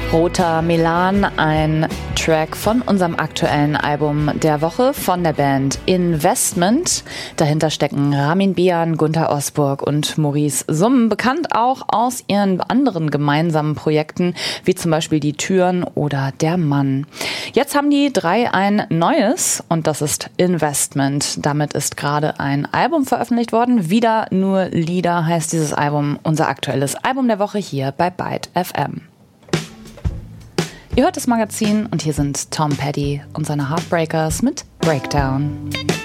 Roter Melan, ein Track von unserem aktuellen Album der Woche von der Band Investment. Dahinter stecken Ramin Bian, Gunther Osburg und Maurice Summen, bekannt auch aus ihren anderen gemeinsamen Projekten, wie zum Beispiel Die Türen oder Der Mann. Jetzt haben die drei ein neues und das ist Investment. Damit ist gerade ein Album veröffentlicht worden. Wieder nur Lieder heißt dieses Album, unser aktuelles Album der Woche hier bei Byte FM. Ihr hört das Magazin und hier sind Tom Petty und seine Heartbreakers mit Breakdown.